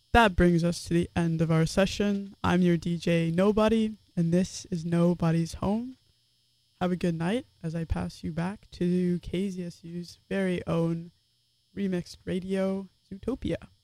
That brings us to the end of our session. I'm your DJ Nobody, and this is Nobody's Home. Have a good night as I pass you back to KZSU's very own remixed radio, Zootopia.